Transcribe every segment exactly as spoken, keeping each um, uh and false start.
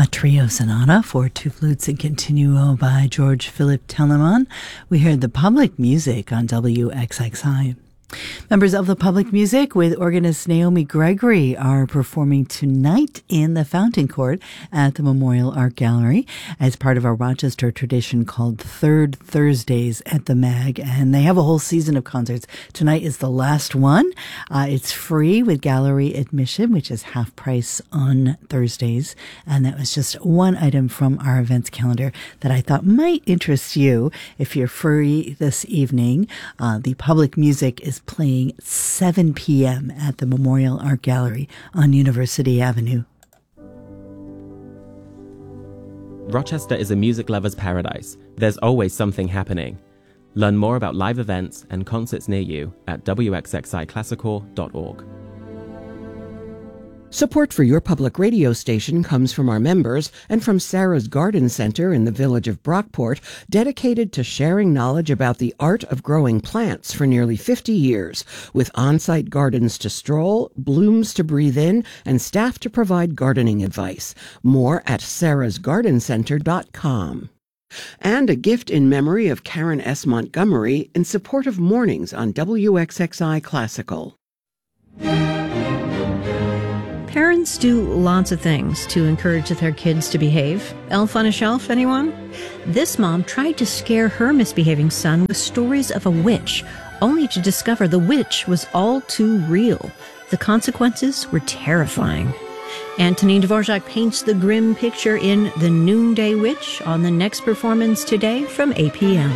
A trio sonata for two flutes and continuo by George Philip Telemann. We heard the public music on W X X I. Members of the Public Music with organist Naomi Gregory are performing tonight in the Fountain Court at the Memorial Art Gallery as part of our Rochester tradition called Third Thursdays at the Mag. And they have a whole season of concerts. Tonight is the last one. Uh, it's free with gallery admission, which is half price on Thursdays. And that was just one item from our events calendar that I thought might interest you if you're free this evening. Uh, the Public Music is playing seven p.m. at the Memorial Art Gallery on University Avenue. Rochester is a music lover's paradise. There's always something happening. Learn more about live events and concerts near you at w x x i classical dot org. Support for your public radio station comes from our members and from Sarah's Garden Center in the village of Brockport, dedicated to sharing knowledge about the art of growing plants for nearly fifty years, with on-site gardens to stroll, blooms to breathe in, and staff to provide gardening advice. More at sarahs garden center dot com. And a gift in memory of Karen S. Montgomery in support of mornings on W X X I Classical. Parents do lots of things to encourage their kids to behave. Elf on a Shelf, anyone? This mom tried to scare her misbehaving son with stories of a witch, only to discover the witch was all too real. The consequences were terrifying. Antonin Dvorak paints the grim picture in The Noonday Witch on the next performance today from eight p.m.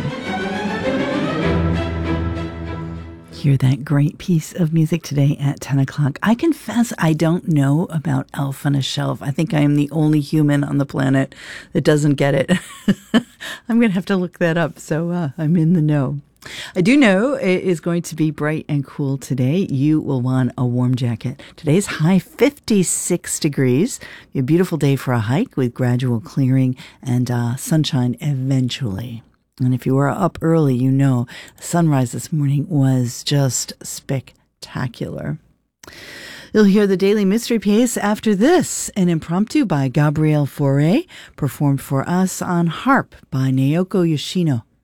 Hear that great piece of music today at ten o'clock. I confess I don't know about Elf on a Shelf. I think I am the only human on the planet that doesn't get it. I'm going to have to look that up, so uh, I'm in the know. I do know it is going to be bright and cool today. You will want a warm jacket. Today's high fifty-six degrees. A beautiful day for a hike with gradual clearing and uh, sunshine eventually. And if you were up early, you know sunrise this morning was just spectacular. You'll hear the Daily Mystery Piece after this, an impromptu by Gabrielle Fauré, performed for us on harp by Naoko Yoshino.